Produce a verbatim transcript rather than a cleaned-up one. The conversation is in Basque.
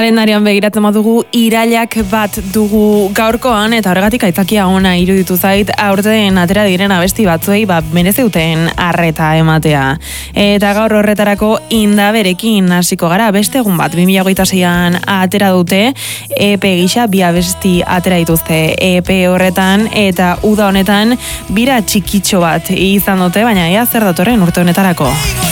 kalendarian begiratzen badugu irailak bat dugu gaurkoan eta horregatik aitzakia ona iruditu zait aurten atera diren abesti batzuei ba merezeuten arreta ematea. Eta gaur horretarako Indaberekin hasiko gara, beste egun bat bi mila hogeita seian atera dute, E P gisa bi abesti atera dituzte E P horretan eta uda honetan bira txikitxo bat izan dute, baina ea zer datorren urte honetarako.